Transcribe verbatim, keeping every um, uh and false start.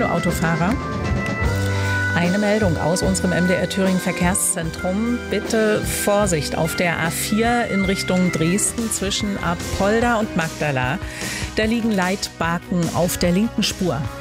Hallo Autofahrer. Eine Meldung aus unserem M D R Thüringen Verkehrszentrum. Bitte Vorsicht auf der A vier in Richtung Dresden zwischen Apolda und Magdala. Da liegen Leitbaken auf der linken Spur.